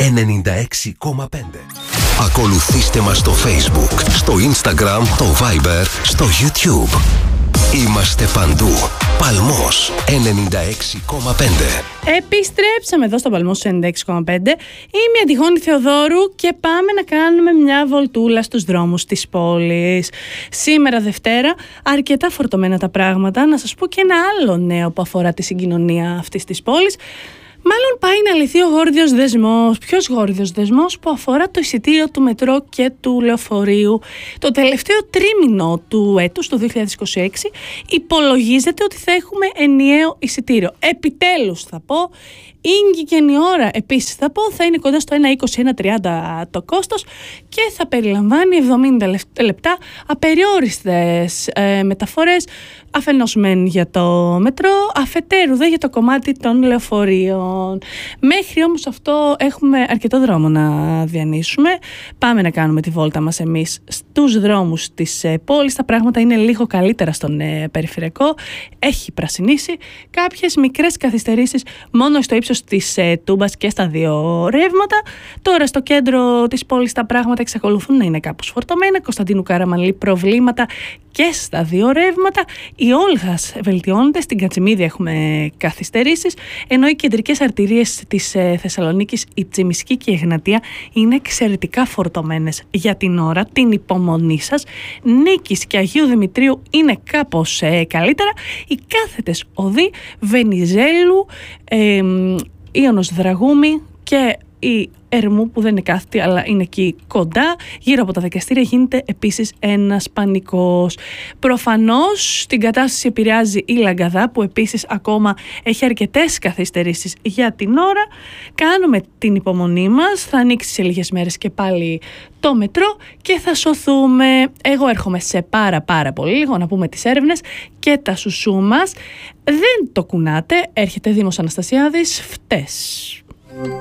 96,5. Ακολουθήστε μας στο Facebook, στο Instagram, το Viber, στο YouTube. Είμαστε παντού. Παλμός 96,5. Επιστρέψαμε εδώ στο Παλμός 96,5. Είμαι η Αντιγόνη Θεοδόρου και πάμε να κάνουμε μια βολτούλα στους δρόμους της πόλης. Σήμερα Δευτέρα, αρκετά φορτωμένα τα πράγματα. Να σας πω και ένα άλλο νέο που αφορά τη συγκοινωνία αυτής της πόλης. Μάλλον πάει να λυθεί ο γόρδιος δεσμός. Ποιος γόρδιος δεσμός? Που αφορά το εισιτήριο του μετρό και του λεωφορείου. Το τελευταίο τρίμηνο του έτους, του 2026, υπολογίζεται ότι θα έχουμε ενιαίο εισιτήριο. Επιτέλους θα πω. Ήγηκε η ώρα, επίσης θα πω, θα είναι κοντά στο 1,20-1,30 το κόστος και θα περιλαμβάνει 70 λεπτά απεριόριστες μεταφορές, αφενός μεν για το μετρό, αφετέρου δε για το κομμάτι των λεωφορείων. Μέχρι όμως αυτό έχουμε αρκετό δρόμο να διανύσουμε. Πάμε να κάνουμε τη βόλτα μας εμείς στους δρόμους της πόλης. Τα πράγματα είναι λίγο καλύτερα στον περιφερειακό. Έχει πρασινίσει, κάποιες μικρές καθυστερήσεις μόνο στο ύψος της Τούμπας και στα δύο ρεύματα. Τώρα στο κέντρο της πόλης τα πράγματα εξακολουθούν να είναι κάπως φορτωμένα. Κωνσταντίνου Καραμανλή προβλήματα και στα δύο ρεύματα. Η Όλγας βελτιώνεται, στην Κατσιμίδη έχουμε καθυστερήσεις, ενώ οι κεντρικές αρτηρίες της Θεσσαλονίκης, η Τσιμισκή και η Εγνατία, είναι εξαιρετικά φορτωμένες για την ώρα. Την υπομονή σας. Νίκης και Αγίου Δημητρίου είναι κάπως καλύτερα. Οι κάθετες οδοί Βενιζέλου, Ίωνος Δραγούμη και η Ερμού, που δεν είναι κάθετη αλλά είναι εκεί κοντά, γύρω από τα δικαστήρια γίνεται επίσης ένας πανικός. Προφανώς την κατάσταση επηρεάζει η Λαγκαδά, που επίσης ακόμα έχει αρκετές καθυστερήσεις για την ώρα. Κάνουμε την υπομονή μας, θα ανοίξει σε λίγες μέρες και πάλι το μετρό και θα σωθούμε. Εγώ έρχομαι σε πάρα πολύ λίγο να πούμε τις έρευνες και τα σουσού μας. Δεν το κουνάτε, έρχεται Δήμος Αναστασιάδης, φτες.